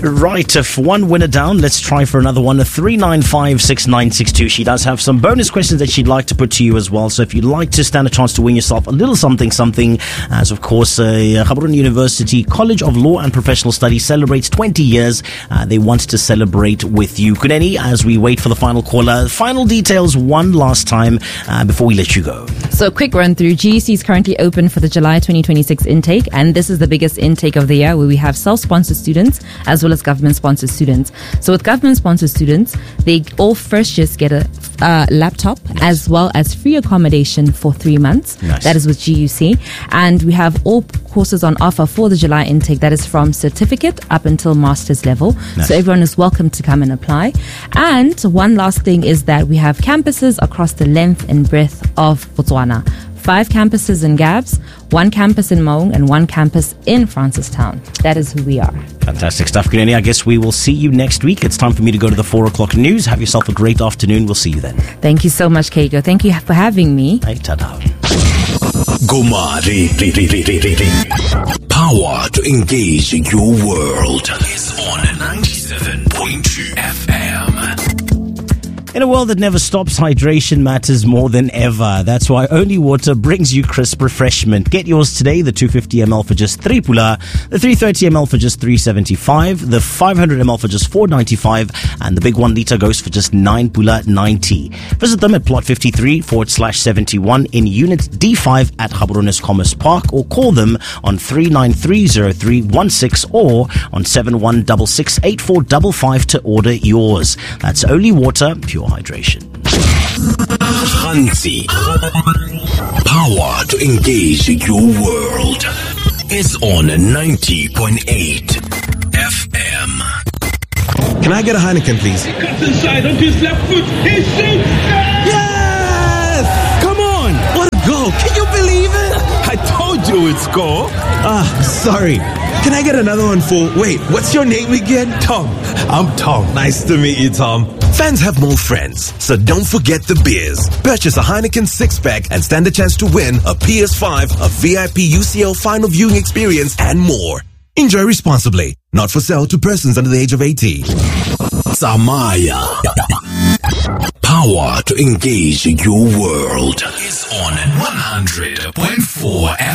Right, if one winner down, let's try for another one. 3956962. She does have some bonus questions that she'd like to put to you as well. So if you'd like to stand a chance to win yourself a little something, as of course, Gaborone University College of Law and Professional Studies celebrates 20 years. They want to celebrate with you. Kuneni, as we wait for the final caller, final details one last time before we let you go. So a quick run through. GUC is currently open for the July 2026 intake, and this is the biggest intake of the year, where we have self-sponsored students as well as government-sponsored students. So with government-sponsored students, they all first just get a laptop, nice, as well as free accommodation for 3 months. Nice. That is with GUC. And we have all courses on offer for the July intake. That is from certificate up until master's level. Nice. So everyone is welcome to come and apply. And one last thing is that we have campuses across the length and breadth of Botswana. 5 campuses in Gabs, 1 campus in Maung, and 1 campus in Francistown. That is who we are. Fantastic stuff, Kuneni. I guess we will see you next week. It's time for me to go to the 4 o'clock news. Have yourself a great afternoon. We'll see you then. Thank you so much, Keiko. Thank you for having me. Hey, ta-da. Gumari. Power to engage your world is on 97.2 FM. In a world that never stops, hydration matters more than ever. That's why Only Water brings you crisp refreshment. Get yours today, the 250ml for just 3 pula, the 330ml for just 375, the 500ml for just 495, and the big 1 liter goes for just 9 pula 90. Visit them at plot 53/71 in unit D5 at Gaborone Commerce Park, or call them on 3930316 or on 71668455 to order yours. That's Only Water, pure hydration. Hansi. Power to engage your world is on 90.8 FM. Can I get a Heineken, please? He cuts inside onto his left foot. He shoots. Yes! Come on! What a goal! Can you believe it? I told you it's goal. Sorry. Can I get another one for... Wait, what's your name again? Tom. I'm Tom. Nice to meet you, Tom. Fans have more friends, so don't forget the beers. Purchase a Heineken 6-pack and stand a chance to win a PS5, a VIP UCL final viewing experience, and more. Enjoy responsibly. Not for sale to persons under the age of 18. Samaya. Power to engage your world is on 100.4 FM.